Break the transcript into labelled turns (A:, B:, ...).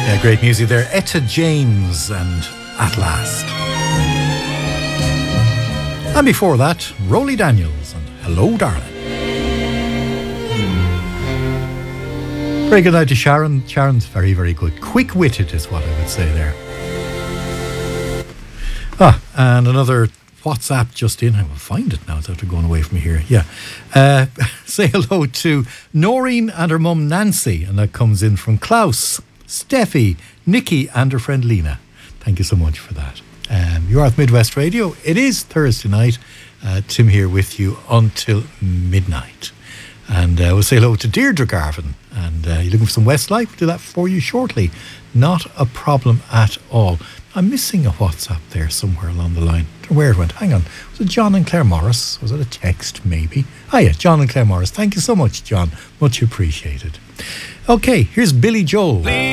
A: Yeah, great music there. Etta James and At Last. And before that, Rolly Daniels and Hello Darling. Very good night to Sharon. Sharon's very, very good. Quick-witted is what I would say there. And another WhatsApp just in. I will find it now after going away from here. Yeah. Say hello to Noreen and her mum Nancy, and that comes in from Klaus, Steffi, Nikki and her friend Lena. Thank you so much for that. You're at Midwest Radio. It is Thursday night. Tim here with you until midnight. And we'll say hello to Deirdre Garvin. And you're looking for some Westlife? We'll do that for you shortly. Not a problem at all. I'm missing a WhatsApp there somewhere along the line. I don't know where it went. Hang on. Was it John and Claire Morris? Was it a text maybe? Yeah, John and Claire Morris. Thank you so much, John. Much appreciated. Okay, here's Billy Joel.